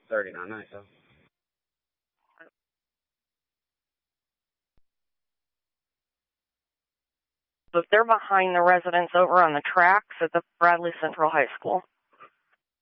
39 nights, though. So if they're behind the residence over on the tracks at the Bradley Central High School.